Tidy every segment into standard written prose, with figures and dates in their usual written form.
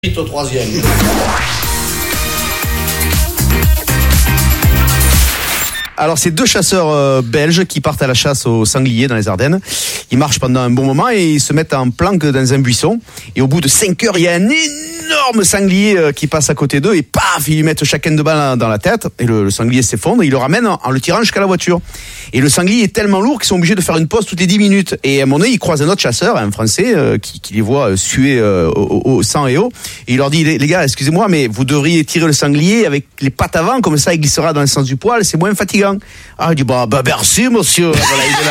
Au troisième. Alors, c'est deux chasseurs belges qui partent à la chasse au sanglier dans les Ardennes. Ils marchent pendant un bon moment et ils se mettent en planque dans un buisson. Et au bout de 5 heures, il y a un énorme sanglier qui passe à côté d'eux et paf, ils lui mettent chacun de balles dans la tête. Et le sanglier s'effondre et ils le ramènent en le tirant jusqu'à la voiture. Et le sanglier est tellement lourd qu'ils sont obligés de faire une pause toutes les 10 minutes. Et à un moment donné, ils croisent un autre chasseur, un Français, qui les voit suer au sang et eau. Et il leur dit, les gars, excusez-moi, mais vous devriez tirer le sanglier avec les pattes avant, comme ça il glissera dans le sens du poil, c'est moins fatigant. Ah, il dit, bah merci, monsieur. Voilà, il est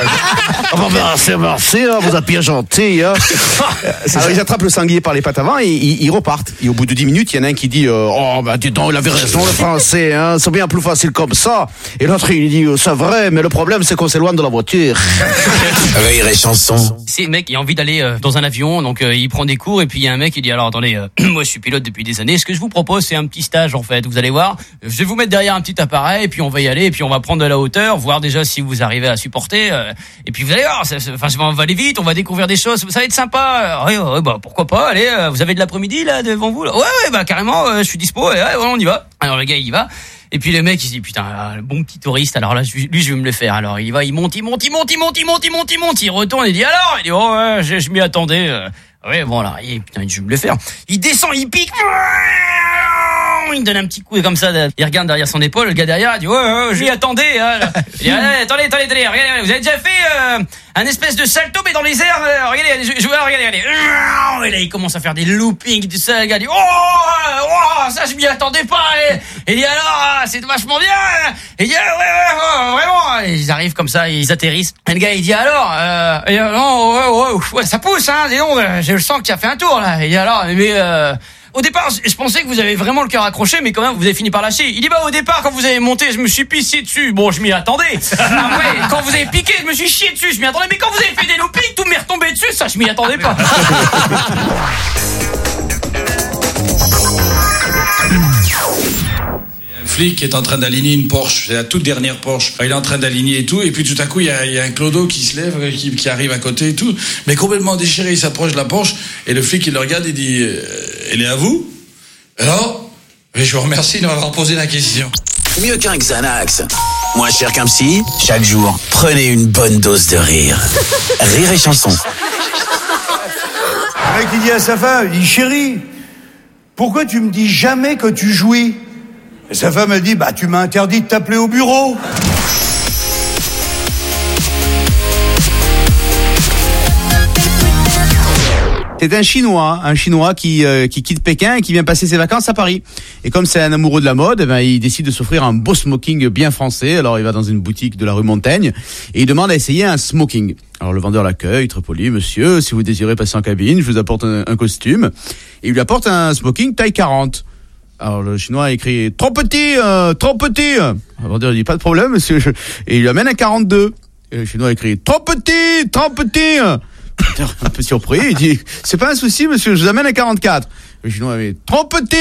là. Merci, hein, vous êtes bien gentil. Hein. Alors, ils attrapent le sanglier par les pattes avant et ils repartent. Et au bout de 10 minutes, il y en a un qui dit, dis donc, il avait raison, le Français, hein, c'est bien plus facile comme ça. Et l'autre, il dit, c'est vrai, mais le problème, c'est qu'on s'éloigne de la voiture. Rire et chanson. C'est un mec qui a envie d'aller dans un avion, donc il prend des cours, et puis il y a un mec qui dit, alors attendez, moi je suis pilote depuis des années, ce que je vous propose, c'est un petit stage en fait. Vous allez voir, je vais vous mettre derrière un petit appareil, et puis on va y aller, et puis on va prendre de la hauteur, voir déjà si vous arrivez à supporter, et puis vous allez voir, on va aller vite, on va découvrir des choses, ça va être sympa. Ouais, bah pourquoi pas, allez, vous avez de l'après-midi là devant vous là? Ouais, bah carrément, je suis dispo, et ouais, on y va. Alors le gars il y va. Et puis le mec il se dit putain, le bon petit touriste, alors là lui je vais me le faire. Alors il va, il monte, il retourne, il dit alors, il dit oh ouais, je m'y attendais. Ouais bon là, putain je vais me le faire. Il descend, il pique. Il donne un petit coup et comme ça, il regarde derrière son épaule, le gars derrière, il dit ouais, je m'y attendais. Il dit attendez, regardez, vous avez déjà fait un espèce de salto mais dans les airs, regardez. Et là il commence à faire des loopings, tout ça, le gars dit oh, ça je m'y attendais pas. Et il dit alors, c'est vachement bien. Et il dit ouais, vraiment. Et ils arrivent comme ça, ils atterrissent. Et le gars il dit alors, ouais, ça pousse, hein, dis donc, je sens que tu as fait un tour là. Il dit alors, mais au départ, je pensais que vous avez vraiment le cœur accroché, mais quand même, vous avez fini par lâcher. Il dit, bah, au départ, quand vous avez monté, je me suis pissé dessus. Bon, je m'y attendais. Après, quand vous avez piqué, je me suis chié dessus. Je m'y attendais. Mais quand vous avez fait des loopings, tout m'est retombé dessus. Ça, je m'y attendais pas. Un flic qui est en train d'aligner une Porsche, c'est la toute dernière Porsche. Il est en train d'aligner et tout, et puis tout à coup il y a un clodo qui se lève, qui arrive à côté et tout, mais complètement déchiré, il s'approche de la Porsche, et le flic il le regarde et dit elle est à vous? Alors, je vous remercie de m'avoir posé la question. Mieux qu'un Xanax. Moins cher qu'un psy, chaque jour, prenez une bonne dose de rire. Rire et chanson. Le mec il dit à sa femme, il dit chérie, pourquoi tu me dis jamais que tu jouis? Et sa femme elle dit bah tu m'as interdit de t'appeler au bureau. C'est un Chinois qui quitte Pékin et qui vient passer ses vacances à Paris. Et comme c'est un amoureux de la mode, il décide de s'offrir un beau smoking bien français. Alors il va dans une boutique de la rue Montaigne et il demande à essayer un smoking. Alors le vendeur l'accueille, très poli, monsieur, si vous désirez passer en cabine, je vous apporte un costume. Et il lui apporte un smoking taille 40. Alors le Chinois a écrit trop petit. Le vendeur dit pas de problème, monsieur. Et il lui amène un 42. Et le Chinois a écrit trop petit. Un peu surpris, il dit c'est pas un souci monsieur, je vous amène à 44. Le Chinois avait trop petit.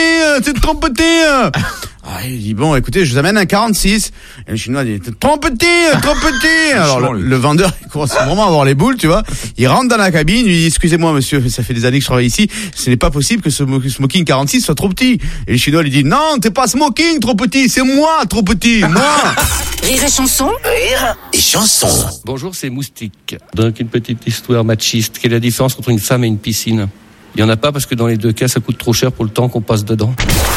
Il dit bon écoutez, je vous amène à 46. Et le Chinois dit trop petit. Alors le vendeur il commence vraiment à avoir les boules, tu vois. Il rentre dans la cabine, il dit excusez-moi monsieur, ça fait des années que je travaille ici, ce n'est pas possible que ce smoking 46 soit trop petit. Et le Chinois lui dit non, t'es pas smoking trop petit, c'est moi trop petit, moi. Rire et chanson. Rire et chanson. Bonjour, c'est Moustique. Donc une petite histoire machiste. Quelle est la différence entre une femme et une piscine? Il n'y en a pas parce que dans les deux cas, ça coûte trop cher pour le temps qu'on passe dedans.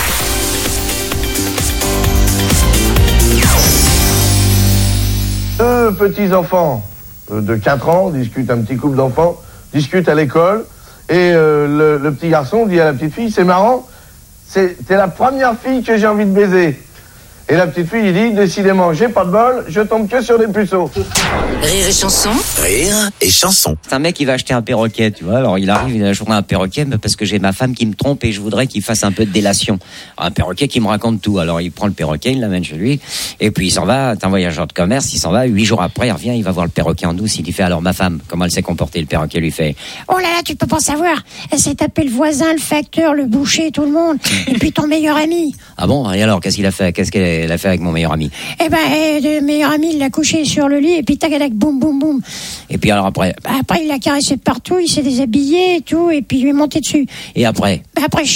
Deux petits-enfants de 4 ans un petit couple d'enfants discutent à l'école et le petit garçon dit à la petite fille, c'est marrant, t'es la première fille que j'ai envie de baiser. Et la petite fille, il dit, décidément, j'ai pas de bol, je tombe que sur des puceaux. Rire et chanson. Rire et chanson. C'est un mec qui va acheter un perroquet, tu vois. Alors il arrive, il a acheté un perroquet parce que j'ai ma femme qui me trompe et je voudrais qu'il fasse un peu de délation. Alors, un perroquet qui me raconte tout. Alors il prend le perroquet, il l'amène chez lui et puis il s'en va. C'est un voyageur de commerce, il s'en va. 8 jours après, il revient, il va voir le perroquet en douce. Il lui fait alors ma femme, comment elle s'est comportée? Le perroquet lui fait oh là là, tu peux pas savoir. Elle s'est tapé le voisin, le facteur, le boucher, tout le monde. Et puis ton meilleur ami. Ah bon? Et alors qu'est-ce qu'il a fait? elle a fait avec mon meilleur ami. Eh ben, le meilleur ami, il l'a couché sur le lit, et puis tac, boum, boum, boum. Et puis alors après, Après, il l'a caressé partout, il s'est déshabillé et tout, et puis il lui est monté dessus. et après. Après,